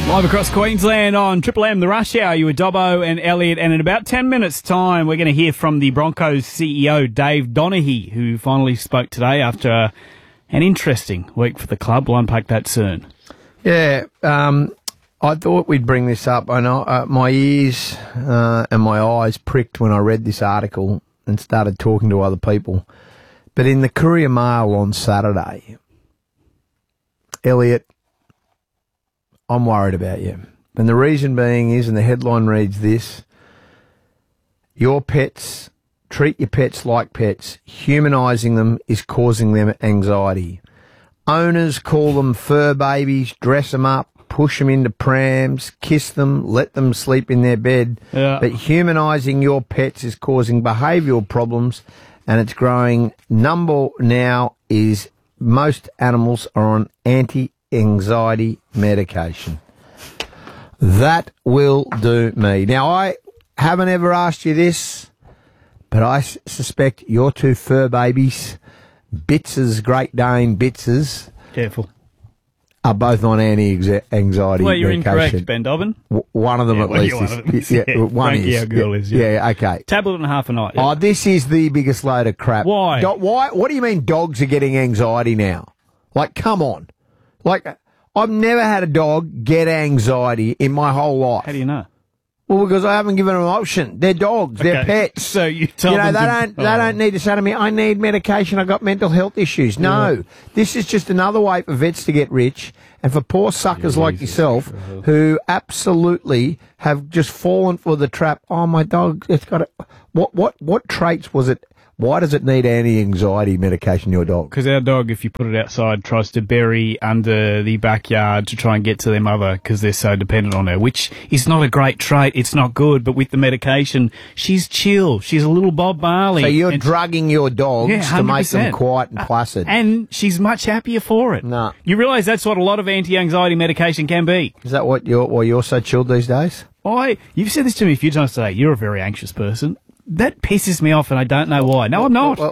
Live across Queensland on Triple M, the Rush Hour. You were Dobbo and Elliot, and in about 10 minutes' time, we're going to hear from the Broncos CEO, Dave Donaghy, who finally spoke today after an interesting week for the club. We'll unpack that soon. Yeah, I thought we'd bring this up. I know my ears and my eyes pricked when I read this article and started talking to other people. But in the Courier Mail on Saturday, Elliot, I'm worried about you. And the reason being is, and the headline reads this, your pets, treat your pets like pets. Humanising them is causing them anxiety. Owners call them fur babies, dress them up, push them into prams, kiss them, let them sleep in their bed. Yeah. But humanising your pets is causing behavioural problems, and it's growing. Number now is most animals are on anti-anxiety medication. That will do me. Now, I haven't ever asked you this, but I suspect your two fur babies, Bitz's, Great Dane Bitz's, Careful. are both on anti-anxiety Well, you're medication. incorrect, Ben Dobbin. One of them at least is. Yeah, one Frankie, is. our girl is. Yeah, okay. Tablet and half a night. Yeah. Oh, this is the biggest load of crap. Why? Why? What do you mean dogs are getting anxiety now? Like, come on. Like, I've never had a dog get anxiety in my whole life. How do you know? Well, because I haven't given them an option. They're dogs. They're pets. So you tell them them they don't need to say to me, I need medication, I've got mental health issues. No. This is just another way for vets to get rich and for poor suckers like yourself who absolutely have just fallen for the trap. Oh, my dog, it's got a... What traits was it? Why does it need anti-anxiety medication, your dog? Because our dog, if you put it outside, tries to bury under the backyard to try and get to their mother because they're so dependent on her, which is not a great trait. It's not good. But with the medication, she's chill. She's a little Bob Marley. So you're drugging your dogs to make 100%. them quiet and placid. And she's much happier for it. No. You realise that's what a lot of anti-anxiety medication can be. Is that why you're so chilled these days? You've said this to me a few times today. You're a very anxious person. That pisses me off, and I don't know why. No, I'm not.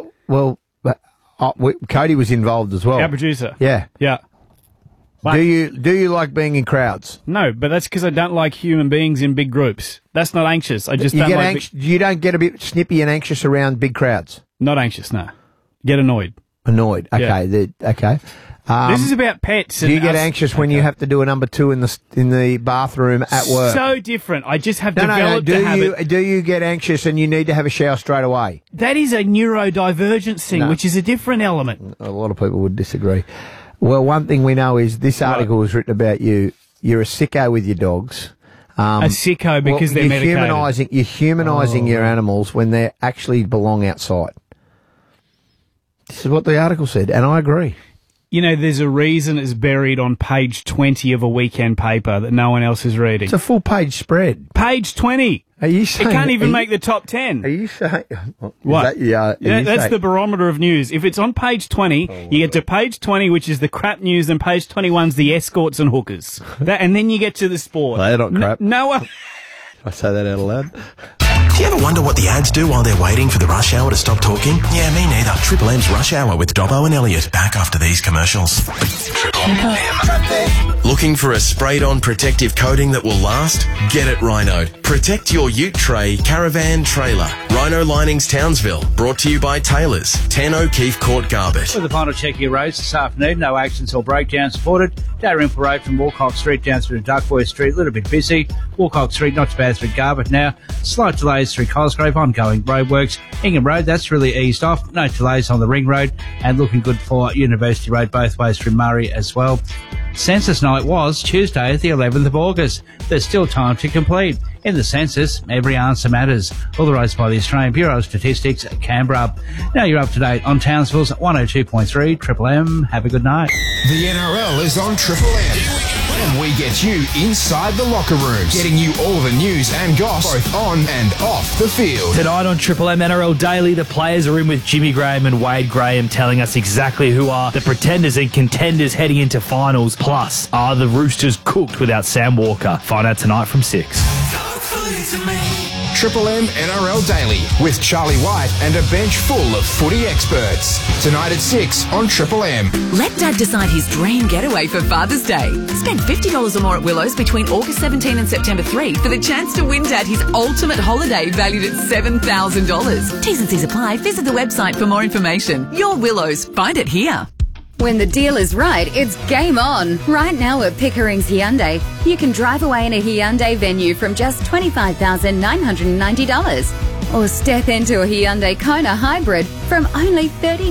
Cody was involved as well. Our producer. Yeah. Yeah. But Do you like being in crowds? No, but that's because I don't like human beings in big groups. That's not anxious. I just You don't get like... you don't get a bit snippy and anxious around big crowds? Not anxious, no. Get annoyed. Annoyed. Okay. Yeah. Okay. This is about pets. Do you get anxious when you have to do a number 2 in the bathroom at work? So different. I just have developed No. a habit. Do you get anxious and you need to have a shower straight away? That is a neurodivergence thing, which is a different element. A lot of people would disagree. Well, one thing we know is this article was written about you. You're a sicko with your dogs. A sicko because they're medicated. You're humanising your animals when they actually belong outside. This is what the article said, and I agree. You know, there's a reason it's buried on page 20 of a weekend paper that no one else is reading. It's a full-page spread. Page 20. Are you saying... It can't even make the top 10. Are you saying... What? That's the barometer of news. If it's on page 20, you get to page 20, which is the crap news, and page 21's the escorts and hookers. And then you get to the sport. They're not crap. No. I say that out loud. Do you ever wonder what the ads do while they're waiting for the rush hour to stop talking? Yeah, me neither. Triple M's Rush Hour with Dobbo and Elliot. Back after these commercials. Triple M. Looking for a sprayed-on protective coating that will last? Get it Rhinoed. Protect your ute tray, caravan, trailer. Rhino Linings Townsville. Brought to you by Taylors. 10 O'Keefe Court, Garbett. With the final check of your roads this afternoon, no accidents or breakdowns reported. Dalrymple Road from Walcock Street down through to Duckboy Street, a little bit busy. Walcock Street, not too bad through Garbett now. Slight delays through Cosgrove, ongoing roadworks. Ingham Road, that's really eased off. No delays on the Ring Road, and looking good for University Road both ways through Murray as well. Census night was Tuesday, the 11th of August. There's still time to complete. In the census, every answer matters. Authorised by the Australian Bureau of Statistics, Canberra. Now you're up to date on Townsville's 102.3 Triple M. Have a good night. The NRL is on Triple M. And we get you inside the locker rooms, getting you all the news and goss, both on and off the field. Tonight on Triple M NRL Daily, the players are in with Jimmy Graham and Wade Graham telling us exactly who are the pretenders and contenders heading into finals. Plus, are the Roosters cooked without Sam Walker? Find out tonight from 6. Triple M NRL Daily with Charlie White and a bench full of footy experts. Tonight at 6 on Triple M. Let Dad decide his dream getaway for Father's Day. Spend $50 or more at Willows between August 17 and September 3 for the chance to win Dad his ultimate holiday valued at $7,000. T's and C's apply. Visit the website for more information. Your Willows. Find it here. When the deal is right, it's game on. Right now at Pickering's Hyundai, you can drive away in a Hyundai Venue from just $25,990. Or step into a Hyundai Kona Hybrid from only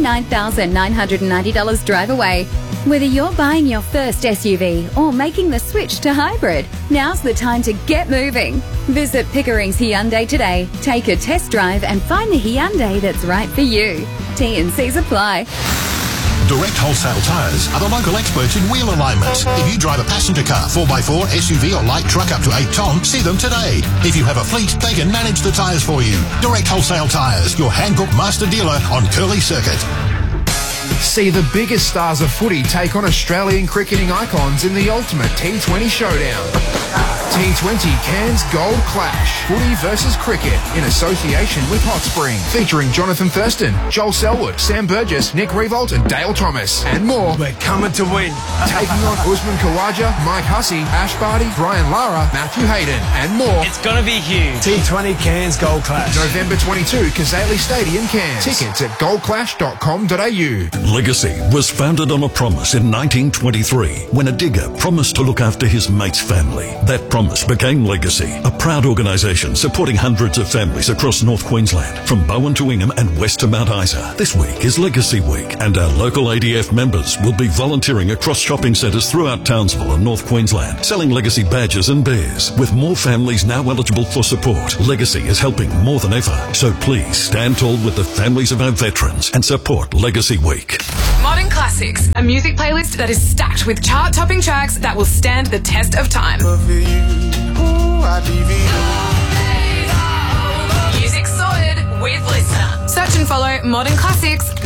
$39,990 drive away. Whether you're buying your first SUV or making the switch to hybrid, now's the time to get moving. Visit Pickering's Hyundai today. Take a test drive and find the Hyundai that's right for you. T&Cs apply. Direct Wholesale Tyres are the local experts in wheel alignment. If you drive a passenger car, 4x4, SUV or light truck up to 8 tonne, see them today. If you have a fleet, they can manage the tyres for you. Direct Wholesale Tyres, your Hankook master dealer on Curly Circuit. See the biggest stars of footy take on Australian cricketing icons in the ultimate T20 showdown. T20 Cairns Gold Clash. Footy versus cricket in association with Hot Spring. Featuring Jonathan Thurston, Joel Selwood, Sam Burgess, Nick Revolt and Dale Thomas. And more. We're coming to win. Taking on Usman Khawaja, Mike Hussey, Ash Barty, Brian Lara, Matthew Hayden and more. It's going to be huge. T20 Cairns Gold Clash. November 22, Kazali Stadium, Cairns. Tickets at goldclash.com.au. Legacy was founded on a promise in 1923 when a digger promised to look after his mate's family. That promise became Legacy, a proud organisation supporting hundreds of families across North Queensland, from Bowen to Ingham and west to Mount Isa. This week is Legacy Week, and our local ADF members will be volunteering across shopping centres throughout Townsville and North Queensland, selling Legacy badges and bears. With more families now eligible for support, Legacy is helping more than ever. So please stand tall with the families of our veterans and support Legacy Week. Modern Classics, a music playlist that is stacked with chart-topping tracks that will stand the test of time. Music sorted with Listener. Search and follow Modern Classics